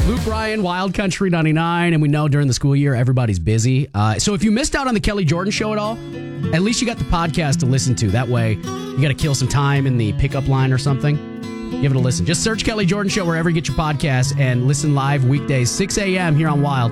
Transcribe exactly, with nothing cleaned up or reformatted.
Luke Ryan, Wild Country ninety-nine, and we know during the school year everybody's busy. Uh, so if you missed out on the Kelly Jordan Show at all, at least you got the podcast to listen to. That way, you got to kill some time in the pickup line or something. Give it a listen. Just search Kelly Jordan Show wherever you get your podcasts and listen live weekdays, six a.m. here on Wild.